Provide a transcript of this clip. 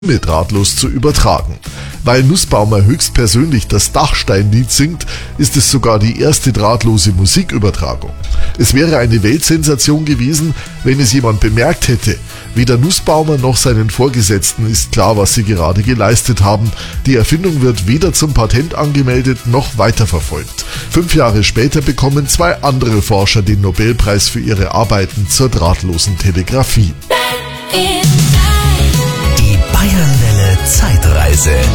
drahtlos zu übertragen. Weil Nussbaumer höchstpersönlich das Dachsteinlied singt, ist es sogar die erste drahtlose Musikübertragung. Es wäre eine Weltsensation gewesen, wenn es jemand bemerkt hätte. Weder Nussbaumer noch seinen Vorgesetzten ist klar, was sie gerade geleistet haben. Die Erfindung wird weder zum Patent angemeldet noch weiterverfolgt. 5 Jahre später bekommen 2 andere Forscher den Nobelpreis für ihre Arbeiten zur drahtlosen Telegrafie. Die Bayernwelle Zeitreise.